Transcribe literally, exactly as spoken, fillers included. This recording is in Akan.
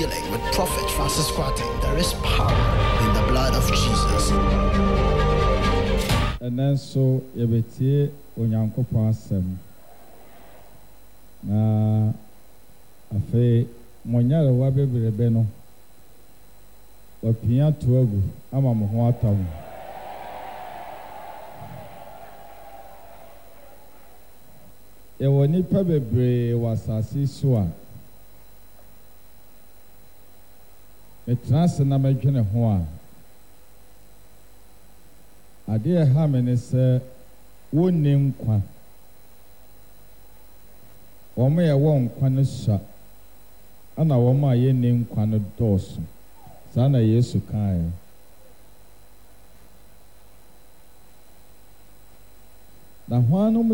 healing with Prophet Francis Kwate. There is power in the blood of Jesus. And then so yebeti onyankopon asem. Na afe monyare wa bebrebe no. Opia toagu ama mo ho atawo. Ewo nipa bebre wasasi so a metrase na medwene ho a ade ha me ne se wonni nkwa omo ye wo nkwa no sha ana wo ma ye ne nkwa no doso sana Yesu kai na hwanu